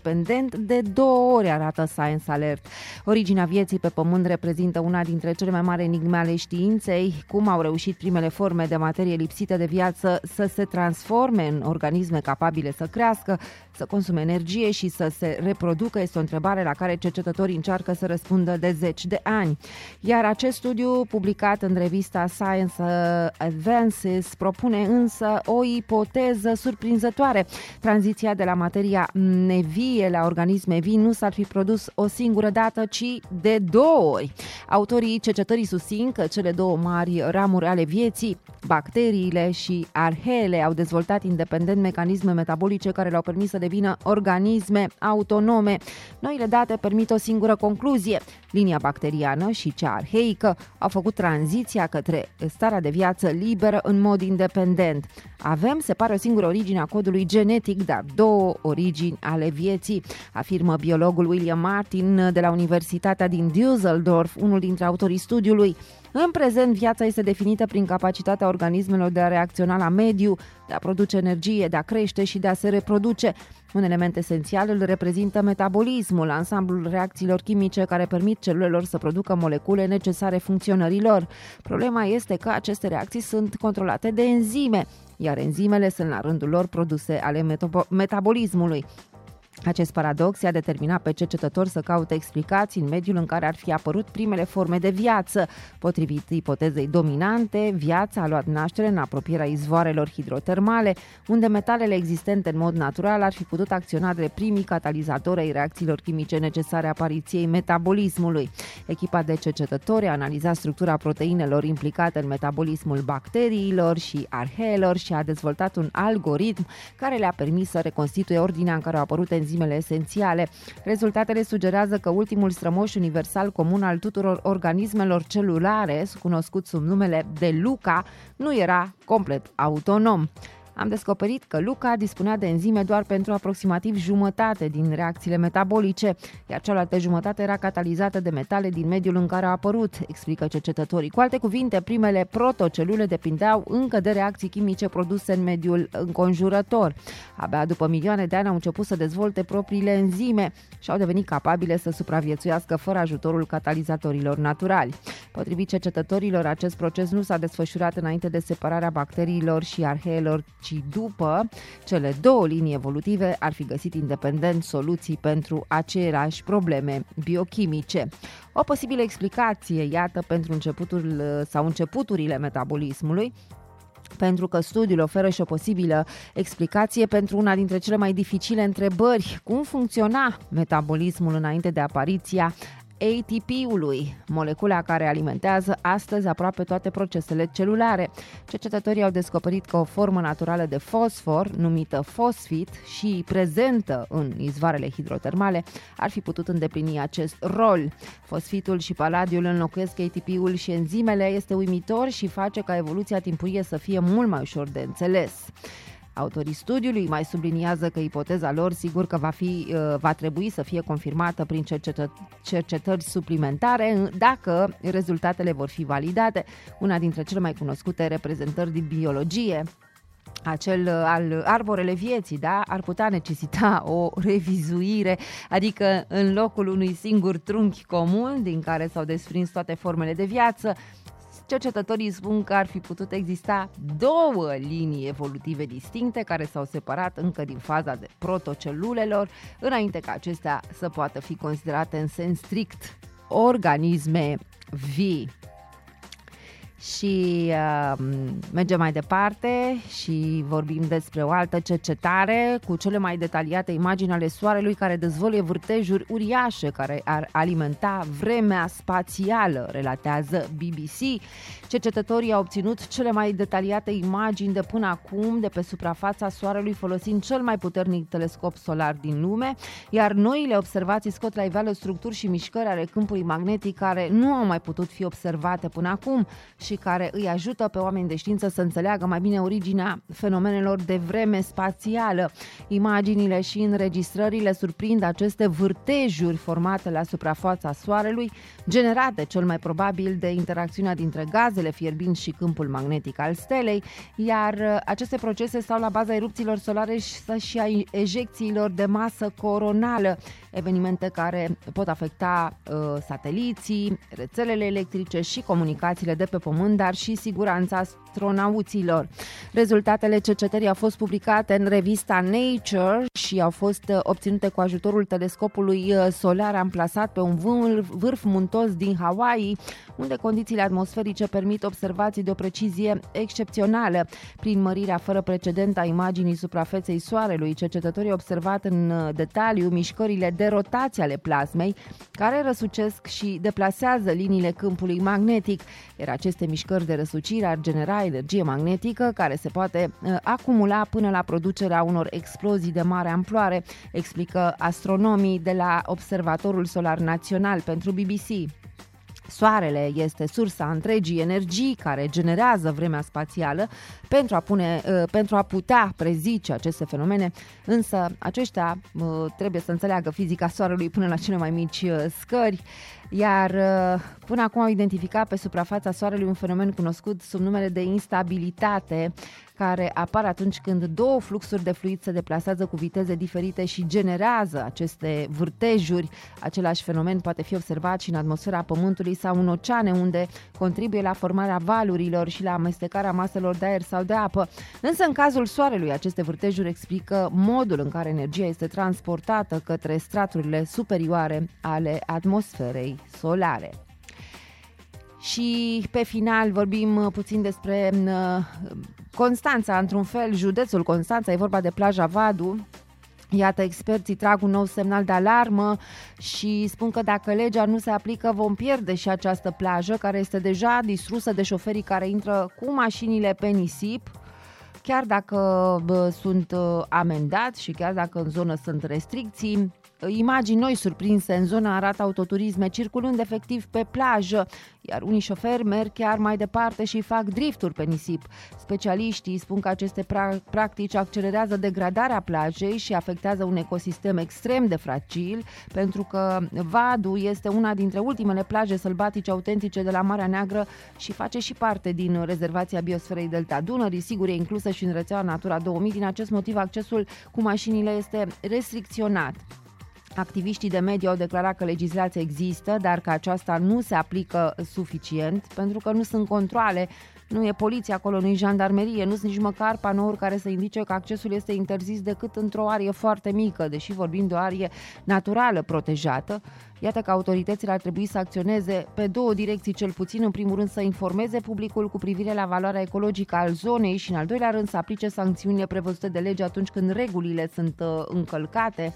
independent de 2 ori, arată Science Alert. Originea vieții pe Pământ reprezintă una dintre cele mai mari enigme ale științei. Cum au reușit primele forme de materie lipsite de viață să se transforme în organisme capabile să crească, să consume energie și să se reproducă, este o întrebare la care cercetătorii încearcă să răspundă de 10 de ani. Iar acest studiu, publicat în revista Science Advances, propune însă o ipoteză surprinzătoare. Tranziția de la materia nevie la organisme vii nu s-ar fi produs o singură dată, ci de 2 ori. Autorii cercetării susțin că cele 2 mari ramuri ale vieții, bacteriile și arheele, au dezvoltat independent mecanisme metabolice care le-au permis să devină organisme autonome. Noile date permit o singură concluzie. Linia bacteriană și cea arheică au făcut tranziția către starea de viață liberă în mod independent. Avem, se pare, o singură origine a codului genetic, dar 2 origini ale vieții, afirmă biologul William Martin de la Universitatea din Düsseldorf, unul dintre autorii studiului. În prezent, viața este definită prin capacitatea organismelor de a reacționa la mediu, de a produce energie, de a crește și de a se reproduce. Un element esențial îl reprezintă metabolismul, ansamblul reacțiilor chimice care permit celulelor să producă molecule necesare funcționării lor. Problema este că aceste reacții sunt controlate de enzime, iar enzimele sunt la rândul lor produse ale metabolismului. Acest paradox i-a determinat pe cercetători să caute explicații în mediul în care ar fi apărut primele forme de viață. Potrivit ipotezei dominante, viața a luat naștere în apropierea izvoarelor hidrotermale, unde metalele existente în mod natural ar fi putut acționa de primii catalizatori ai reacțiilor chimice necesare apariției metabolismului. Echipa de cercetători a analizat structura proteinelor implicate în metabolismul bacteriilor și arheelor și a dezvoltat un algoritm care le-a permis să reconstituie ordinea în care au apărut enzimele esențiale. Rezultatele sugerează că ultimul strămoș universal comun al tuturor organismelor celulare, cunoscut sub numele de LUCA, nu era complet autonom. Am descoperit că LUCA dispunea de enzime doar pentru aproximativ jumătate din reacțiile metabolice, iar cealaltă jumătate era catalizată de metale din mediul în care a apărut, explică cercetătorii. Cu alte cuvinte, primele protocelule depindeau încă de reacții chimice produse în mediul înconjurător. Abia după milioane de ani au început să dezvolte propriile enzime și au devenit capabile să supraviețuiască fără ajutorul catalizatorilor naturali. Potrivit cercetătorilor, acest proces nu s-a desfășurat înainte de separarea bacteriilor și arheelor, ci după. Cele 2 linii evolutive ar fi găsit independent soluții pentru aceleași probleme biochimice. O posibilă explicație, iată, pentru începuturile metabolismului, pentru că studiul oferă și o posibilă explicație pentru una dintre cele mai dificile întrebări: cum funcționa metabolismul înainte de apariția ATP-ului, molecula care alimentează astăzi aproape toate procesele celulare. Cercetătorii au descoperit că o formă naturală de fosfor, numită fosfit și prezentă în izvoarele hidrotermale, ar fi putut îndeplini acest rol. Fosfitul și paladiul înlocuiesc ATP-ul și enzimele. Este uimitor și face ca evoluția timpurie să fie mult mai ușor de înțeles. Autorii studiului mai subliniază că ipoteza lor sigur că va trebui să fie confirmată prin cercetări suplimentare dacă rezultatele vor fi validate. Una dintre cele mai cunoscute reprezentări din biologie, acel al arborele vieții, da, ar putea necesita o revizuire, adică în locul unui singur trunchi comun din care s-au desprins toate formele de viață, cercetătorii spun că ar fi putut exista 2 linii evolutive distincte care s-au separat încă din faza de protocelulelor, înainte ca acestea să poată fi considerate în sens strict organisme vii. Și mergem mai departe și vorbim despre o altă cercetare cu cele mai detaliate imagini ale Soarelui, care dezvăluie vârtejuri uriașe care ar alimenta vremea spațială, relatează BBC. Cercetătorii au obținut cele mai detaliate imagini de până acum de pe suprafața Soarelui folosind cel mai puternic telescop solar din lume, iar noile observații scot la iveală structuri și mișcări ale câmpului magnetic care nu au mai putut fi observate până acum și care îi ajută pe oameni de știință să înțeleagă mai bine originea fenomenelor de vreme spațială. Imaginile și înregistrările surprind aceste vârtejuri formate la suprafața Soarelui, generate cel mai probabil de interacțiunea dintre gaze gazele fierbinți și câmpul magnetic al stelei, iar aceste procese stau la baza erupțiilor solare și a ejecțiilor de masă coronală, evenimente care pot afecta sateliții, rețelele electrice și comunicațiile de pe Pământ, dar și siguranța astronauților. Rezultatele cercetării au fost publicate în revista Nature și au fost obținute cu ajutorul telescopului solar amplasat pe un vârf muntos din Hawaii, unde condițiile atmosferice permit observații de o precizie excepțională. Prin mărirea fără precedent a imaginii suprafeței Soarelui, cercetătorii au observat în detaliu mișcările de rotație ale plasmei, care răsucesc și deplasează liniile câmpului magnetic, iar aceste mișcări de răsucire ar genera energie magnetică care se poate acumula până la producerea unor explozii de mare amploare, explică astronomii de la Observatorul Solar Național pentru BBC. Soarele este sursa întregii energii care generează vremea spațială pentru a putea prezice aceste fenomene, însă aceștia trebuie să înțeleagă fizica Soarelui până la cele mai mici scări, iar până acum au identificat pe suprafața Soarelui un fenomen cunoscut sub numele de instabilitate, care apare atunci când două fluxuri de fluid se deplasează cu viteze diferite și generează aceste vârtejuri. Același fenomen poate fi observat și în atmosfera Pământului sau în oceane, unde contribuie la formarea valurilor și la amestecarea maselor de aer sau de apă. Însă în cazul Soarelui, aceste vârtejuri explică modul în care energia este transportată către straturile superioare ale atmosferei solare. Și pe final vorbim puțin despre Constanța, într-un fel, județul Constanța, e vorba de plaja Vadu. Iată, experții trag un nou semnal de alarmă și spun că dacă legea nu se aplică, vom pierde și această plajă, care este deja distrusă de șoferii care intră cu mașinile pe nisip, chiar dacă sunt amendați și chiar dacă în zonă sunt restricții. Imagini noi surprinse în zona arată autoturisme circulând efectiv pe plajă, iar unii șoferi merg chiar mai departe și fac drifturi pe nisip. Specialiștii spun că aceste practici accelerează degradarea plajei și afectează un ecosistem extrem de fragil, pentru că Vadu este una dintre ultimele plaje sălbatice autentice de la Marea Neagră și face și parte din rezervația biosferei Delta Dunării. Sigur, e inclusă și în rețeaua Natura 2000, din acest motiv accesul cu mașinile este restricționat. Activiștii de mediu au declarat că legislația există, dar că aceasta nu se aplică suficient, pentru că nu sunt controale, nu e poliție acolo, nu e jandarmerie, nu sunt nici măcar panouri care să indice că accesul este interzis decât într-o arie foarte mică, deși vorbim de o arie naturală protejată. Iată că autoritățile ar trebui să acționeze pe două direcții cel puțin, în primul rând să informeze publicul cu privire la valoarea ecologică al zonei și în al doilea rând să aplice sancțiunile prevăzute de lege atunci când regulile sunt încălcate.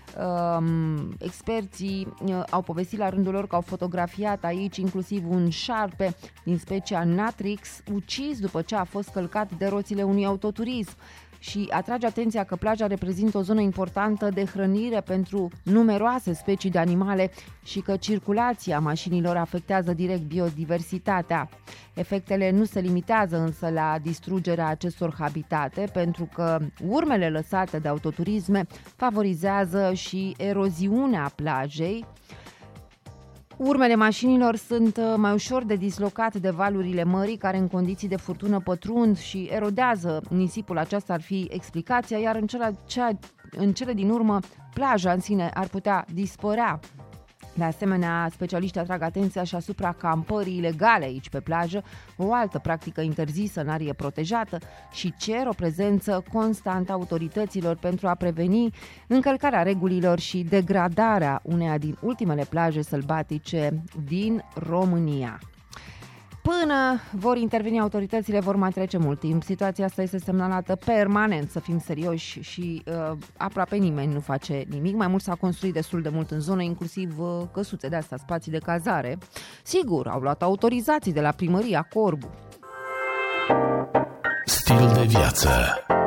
Experții au povestit la rândul lor că au fotografiat aici inclusiv un șarpe din specia Natrix ucis după ce a fost călcat de roțile unui autoturism. Și atrage atenția că plaja reprezintă o zonă importantă de hrănire pentru numeroase specii de animale și că circulația mașinilor afectează direct biodiversitatea. Efectele nu se limitează însă la distrugerea acestor habitate, pentru că urmele lăsate de autoturisme favorizează și eroziunea plajei. Urmele mașinilor sunt mai ușor de dislocat de valurile mării, care în condiții de furtună pătrund și erodează nisipul. Aceasta ar fi explicația, iar în cele din urmă plaja în sine ar putea dispărea. De asemenea, specialiștii atrag atenția și asupra campării ilegale aici pe plajă, o altă practică interzisă în arie protejată, și cer o prezență constantă a autorităților pentru a preveni încălcarea regulilor și degradarea uneia din ultimele plaje sălbatice din România. Până vor interveni autoritățile, vor mai trece mult timp. Situația asta este semnalată permanent, să fim serioși, și aproape nimeni nu face nimic. Mai mult s-a construit destul de mult în zonă, inclusiv căsuțe de astea, spații de cazare. Sigur, au luat autorizații de la primăria Corbu. Stil de viață.